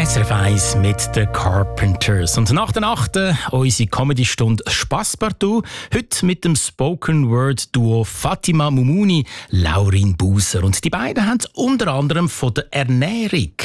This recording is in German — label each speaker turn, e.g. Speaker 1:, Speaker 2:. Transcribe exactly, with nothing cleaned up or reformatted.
Speaker 1: S R F eins mit den Carpenters. Und nach der Nacht äh, unsere Comedy-Stunde Spasspartout. Heute mit dem Spoken-Word-Duo Fatima Mumuni, Laurin Buser. Und die beiden haben unter anderem von der Ernährung